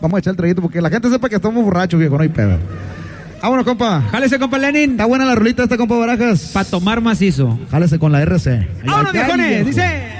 Vamos a echar el traguito porque la gente sepa que estamos borrachos, viejo, no hay pedo. Vámonos, compa. Jálese, compa Lenin. Está buena la rolita esta, compa Barajas. Para tomar macizo. Jálese con la RC. Vámonos, viejones. Dice...